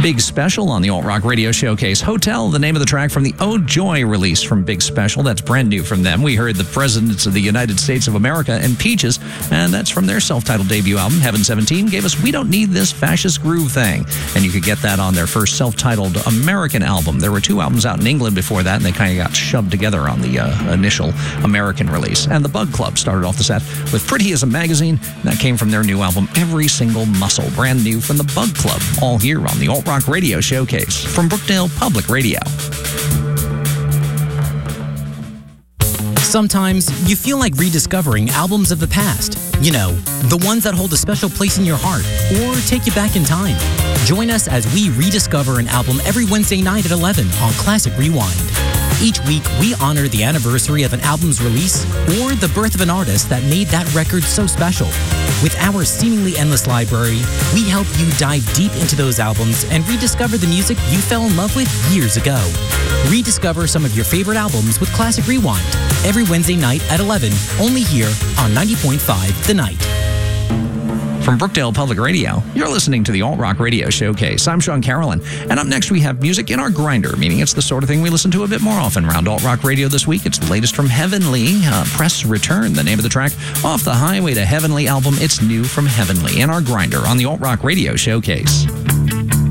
Big Special on the Alt Rock Radio Showcase. Hotel, the name of the track from the Oh Joy release from Big Special. That's brand new from them. We heard the Presidents of the United States of America and Peaches, and that's from their self-titled debut album. Heaven 17 gave us We Don't Need This Fascist Groove Thing, and you could get that on their first self-titled American album. There were two albums out in England before that, and they kind of got shoved together on the initial American release. And the Bug Club started off the set with Pretty as a Magazine. That came from their new album, Every Single Muscle, brand new from the Bug Club, all here on the Alt Rock Radio Showcase from Brookdale Public Radio. Sometimes you feel like rediscovering albums of the past. You know, the ones that hold a special place in your heart or take you back in time. Join us as we rediscover an album every Wednesday night at 11 on Classic Rewind. Each week, we honor the anniversary of an album's release or the birth of an artist that made that record so special. With our seemingly endless library, we help you dive deep into those albums and rediscover the music you fell in love with years ago. Rediscover some of your favorite albums with Classic Rewind every Wednesday night at 11, only here on 90.5 The Night. From Brookdale Public Radio, you're listening to the Alt Rock Radio Showcase. I'm Sean Carolyn, and up next we have music in our grinder, meaning it's the sort of thing we listen to a bit more often around Alt Rock Radio this week. It's the latest from Heavenly, Press Return, the name of the track, off the Highway to Heavenly album. It's new from Heavenly in our grinder on the Alt Rock Radio Showcase.